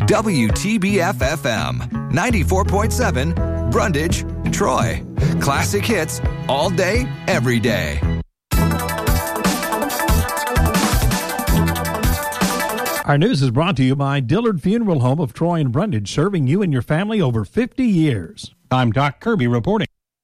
WTBF-FM 94.7, Brundage, Troy. Classic hits all day, every day. Our news is brought to you by Dillard Funeral Home of Troy and Brundage, serving you and your family over 50 years. I'm Doc Kirby reporting.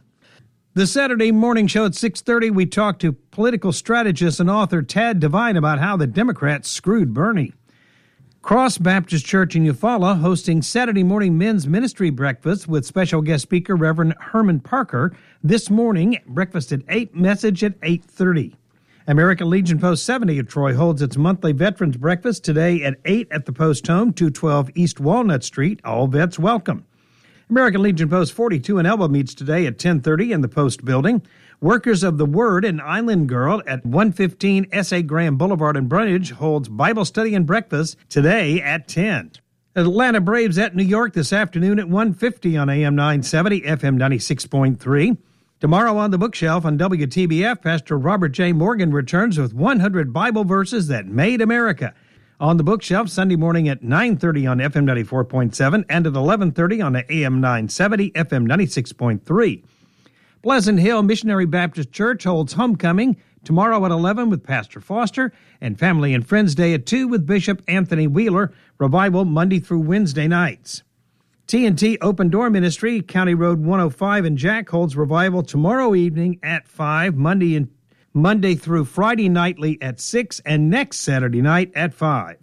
The Saturday morning show at 6:30, we talk to political strategist and author Tad Devine about how the Democrats screwed Bernie. Cross Baptist Church in Eufaula hosting Saturday morning men's ministry breakfast with special guest speaker Reverend Herman Parker this morning. Breakfast at 8, message at 8:30. American Legion Post 70 of Troy holds its monthly Veterans Breakfast today at 8 at the Post Home, 212 East Walnut Street. All vets welcome. American Legion Post 42 in Elba meets today at 10:30 in the Post Building. Workers of the Word and Island Girl at 115 S.A. Graham Boulevard in Brundage holds Bible study and breakfast today at 10. Atlanta Braves at New York this afternoon at 1:50 on AM 970, FM 96.3. Tomorrow on the bookshelf on WTBF, Pastor Robert J. Morgan returns with 100 Bible verses that made America. On the bookshelf Sunday morning at 9:30 on FM 94.7 and at 11:30 on AM 970, FM 96.3. Pleasant Hill Missionary Baptist Church holds homecoming tomorrow at 11 with Pastor Foster, and Family and Friends Day at 2 with Bishop Anthony Wheeler. Revival Monday through Wednesday nights. T&T Open Door Ministry, County Road 105 in Jack, holds revival tomorrow evening at 5, Monday through Friday nightly at 6, and next Saturday night at 5.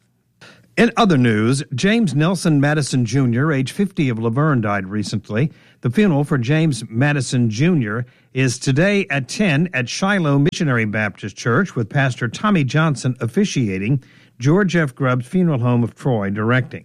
In other news, James Nelson Madison Jr., age 50 of Laverne, died recently. The funeral for James Madison Jr. is today at 10 at Shiloh Missionary Baptist Church with Pastor Tommy Johnson officiating, George F. Grubbs Funeral Home of Troy directing.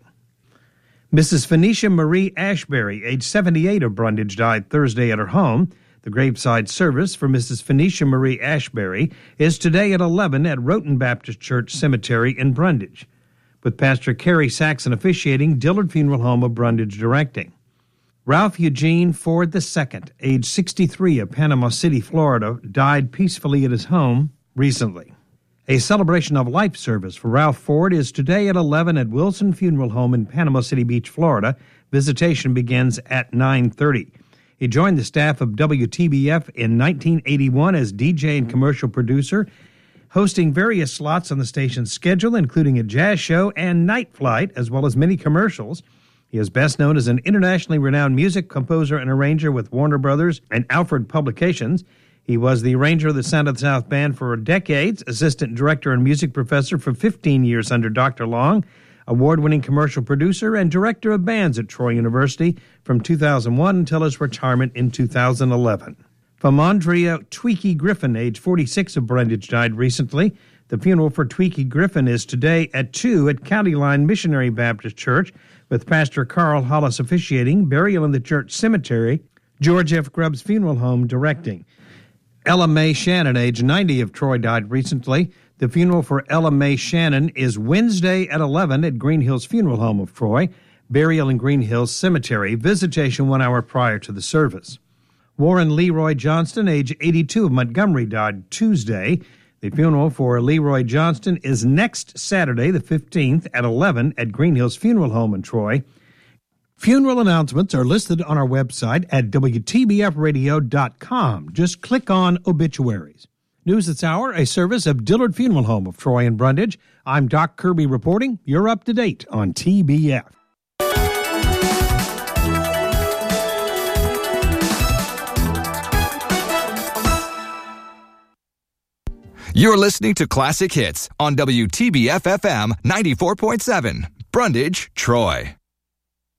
Mrs. Phoenicia Marie Ashbury, age 78 of Brundage, died Thursday at her home. The graveside service for Mrs. Phoenicia Marie Ashbury is today at 11 at Roten Baptist Church Cemetery in Brundage, with Pastor Kerry Saxon officiating, Dillard Funeral Home of Brundage directing. Ralph Eugene Ford II, age 63 of Panama City, Florida, died peacefully at his home recently. A celebration of life service for Ralph Ford is today at 11 at Wilson Funeral Home in Panama City Beach, Florida. Visitation begins at 9:30. He joined the staff of WTBF in 1981 as DJ and commercial producer, hosting various slots on the station's schedule, including a jazz show and Night Flight, as well as many commercials. He is best known as an internationally renowned music composer and arranger with Warner Brothers and Alfred Publications. He was the arranger of the Sound of the South Band for decades, assistant director and music professor for 15 years under Dr. Long, award-winning commercial producer and director of bands at Troy University from 2001 until his retirement in 2011. Famondria Tweaky Griffin, age 46 of Brundage, died recently. The funeral for Tweaky Griffin is today at 2 at County Line Missionary Baptist Church with Pastor Carl Hollis officiating, burial in the church cemetery, George F. Grubbs Funeral Home directing. Ella Mae Shannon, age 90 of Troy, died recently. The funeral for Ella Mae Shannon is Wednesday at 11 at Green Hills Funeral Home of Troy, burial in Green Hills Cemetery, visitation 1 hour prior to the service. Warren Leroy Johnston, age 82 of Montgomery, died Tuesday. The funeral for Leroy Johnston is next Saturday, the 15th, at 11 at Green Hills Funeral Home in Troy. Funeral announcements are listed on our website at WTBFradio.com. Just click on Obituaries. News this hour, a service of Dillard Funeral Home of Troy and Brundage. I'm Doc Kirby reporting. You're up to date on TBF. You're listening to Classic Hits on WTBF-FM 94.7, Brundage, Troy.